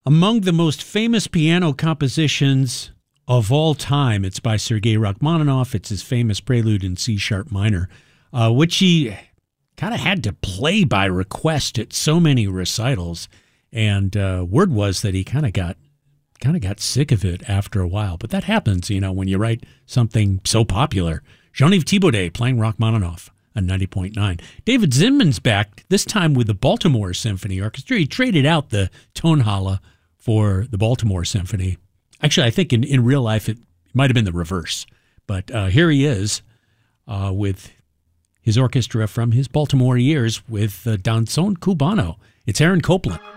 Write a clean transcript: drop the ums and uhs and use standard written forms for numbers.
Among the most famous piano compositions of all time, it's by Sergei Rachmaninoff. It's his famous prelude in C-sharp minor, which he kind of had to play by request at so many recitals. And word was that he kind of got sick of it after a while. But that happens, when you write something so popular. Jean-Yves Thibaudet playing Rachmaninoff on 90.9. David Zinman's back, this time with the Baltimore Symphony Orchestra. He traded out the Tonhalle for the Baltimore Symphony. Actually, I think in real life it might have been the reverse. But here he is with his orchestra from his Baltimore years with Danzón Cubano. It's Aaron Copland.